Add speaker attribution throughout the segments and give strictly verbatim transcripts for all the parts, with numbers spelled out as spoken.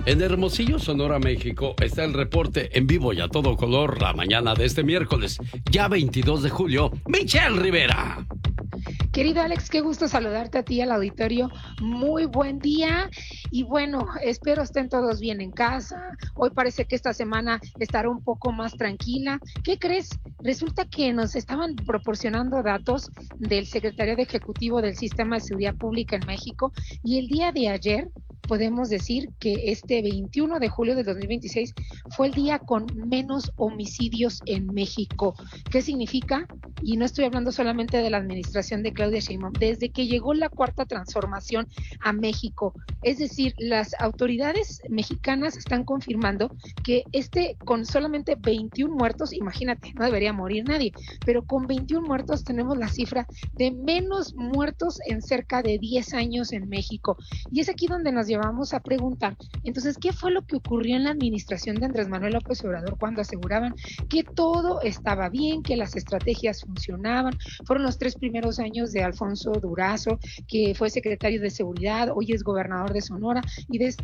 Speaker 1: En Hermosillo, Sonora, México, está el reporte en vivo y a todo color la mañana de este miércoles, ya veintidós de julio, Michelle Rivera.
Speaker 2: Querido Alex, qué gusto saludarte a ti, al auditorio. Muy buen día y bueno, espero estén todos bien en casa. Hoy parece que esta semana estará un poco más tranquila. ¿Qué crees? Resulta que nos estaban proporcionando datos del Secretariado Ejecutivo del Sistema de Seguridad Pública en México y el día de ayer podemos decir que este veintiuno de julio de dos mil veintiséis fue el día con menos homicidios en México. ¿Qué significa? Y no estoy hablando solamente de la administración de Claudia Sheinbaum, desde que llegó la Cuarta Transformación a México. Es decir, las autoridades mexicanas están confirmando que este, con solamente veintiún muertos, imagínate, no debería morir nadie, pero con veintiún muertos tenemos la cifra de menos muertos en cerca de diez años en México. Y es aquí donde nos llevamos a preguntar, entonces, ¿qué fue lo que ocurrió en la administración de Andrés Manuel López Obrador cuando aseguraban que todo estaba bien, que las estrategias funcionaban? Fueron los tres primeros años de Alfonso Durazo, que fue secretario de Seguridad, hoy es gobernador de Sonora y de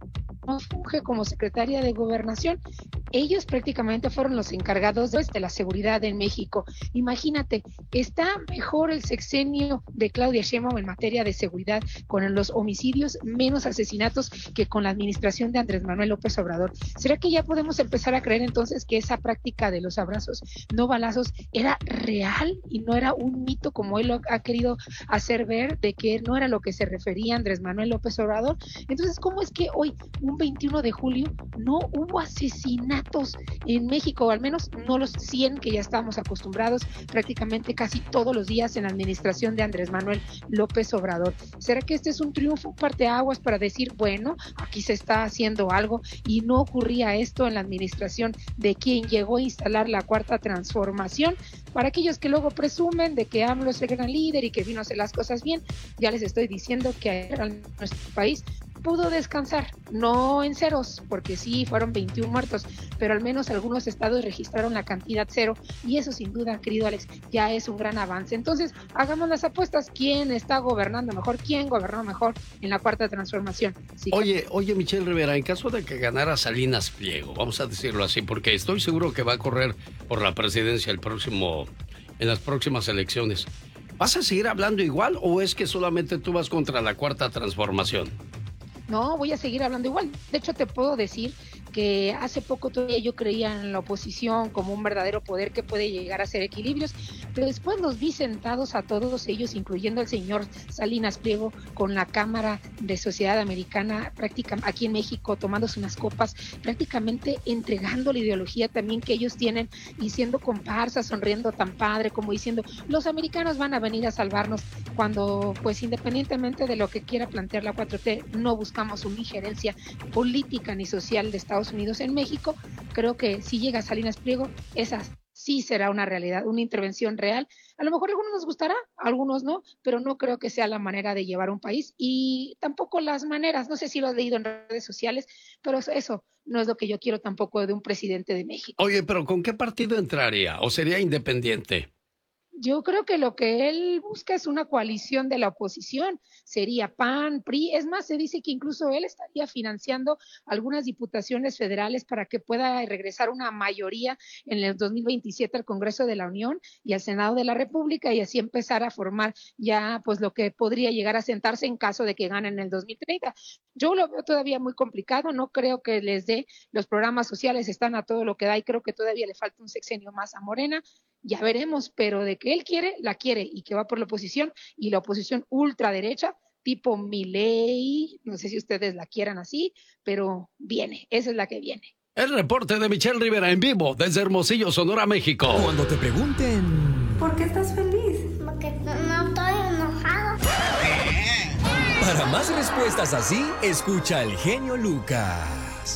Speaker 2: no funge como secretaria de Gobernación. Ellos prácticamente fueron los encargados de la seguridad en México. Imagínate, está mejor el sexenio de Claudia Sheinbaum en materia de seguridad con los homicidios, menos asesinatos que con la administración de Andrés Manuel López Obrador. ¿Será que ya podemos empezar a creer entonces que esa práctica de los abrazos no balazos era real y no era un mito como él lo ha querido hacer ver, de que no era lo que se refería Andrés Manuel López Obrador? Entonces, ¿cómo es que hoy, un veintiuno de julio, no hubo asesinatos en México, o al menos no los cien que ya estábamos acostumbrados prácticamente casi todos los días en la administración de Andrés Manuel López Obrador? ¿Será que este es un triunfo, un parteaguas para decir, bueno, aquí se está haciendo algo y no ocurría esto en la administración de quien llegó a instalar la Cuarta Transformación? Para aquellos que luego presumen de que AMLO es el gran líder y que vino a hacer las cosas bien, ya les estoy diciendo que en nuestro país pudo descansar, no en ceros, porque sí fueron veintiún muertos, pero al menos algunos estados registraron la cantidad cero, y eso sin duda, querido Alex, ya es un gran avance. Entonces, hagamos las apuestas, ¿quién está gobernando mejor? ¿Quién gobernó mejor en la Cuarta Transformación? Sí.
Speaker 1: Oye, oye, Michelle Rivera, en caso de que ganara Salinas Pliego, vamos a decirlo así, porque estoy seguro que va a correr por la presidencia el próximo, en las próximas elecciones, ¿vas a seguir hablando igual o es que solamente tú vas contra la Cuarta Transformación?
Speaker 2: No, voy a seguir hablando igual. De hecho, te puedo decir que hace poco todavía yo creía en la oposición como un verdadero poder que puede llegar a ser equilibrios, pero después los vi sentados a todos ellos, incluyendo al señor Salinas Pliego, con la Cámara de Sociedad Americana, prácticamente aquí en México, tomándose unas copas, prácticamente entregando la ideología también que ellos tienen y siendo comparsas, sonriendo tan padre, como diciendo, los americanos van a venir a salvarnos, cuando pues independientemente de lo que quiera plantear la cuatro T, no buscamos una injerencia política ni social de Estados Unidos en México. Creo que si llega Salinas Pliego, esa sí será una realidad, una intervención real. A lo mejor a algunos nos gustará, a algunos no, pero no creo que sea la manera de llevar un país y tampoco las maneras, no sé si lo has leído en redes sociales, pero eso no es lo que yo quiero tampoco de un presidente de México.
Speaker 1: Oye, pero ¿con qué partido entraría? ¿O sería independiente?
Speaker 2: Yo creo que lo que él busca es una coalición de la oposición, sería P A N, P R I, es más, se dice que incluso él estaría financiando algunas diputaciones federales para que pueda regresar una mayoría en el dos mil veintisiete al Congreso de la Unión y al Senado de la República y así empezar a formar ya pues lo que podría llegar a sentarse en caso de que gane en el dos mil treinta. Yo lo veo todavía muy complicado, no creo que les dé, los programas sociales están a todo lo que da y creo que todavía le falta un sexenio más a Morena. Ya veremos, pero de que él quiere, la quiere y que va por la oposición y la oposición ultraderecha, tipo Milei, no sé si ustedes la quieran así, pero viene, esa es la que viene.
Speaker 1: El reporte de Michelle Rivera en vivo desde Hermosillo, Sonora, México.
Speaker 3: Cuando te pregunten...
Speaker 4: ¿Por qué estás feliz?
Speaker 5: Porque no, no estoy enojado.
Speaker 3: Para más respuestas así, escucha al genio Lucas.